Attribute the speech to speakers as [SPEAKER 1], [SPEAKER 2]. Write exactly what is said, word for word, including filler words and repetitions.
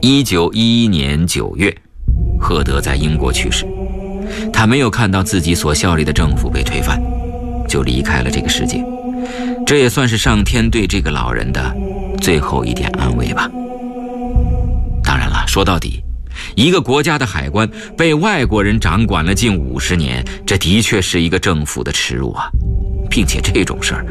[SPEAKER 1] 一九一一年九月，赫德在英国去世。他没有看到自己所效力的政府被推翻，就离开了这个世界。这也算是上天对这个老人的最后一点安慰吧。当然了，说到底，一个国家的海关被外国人掌管了近五十年，这的确是一个政府的耻辱啊，并且这种事儿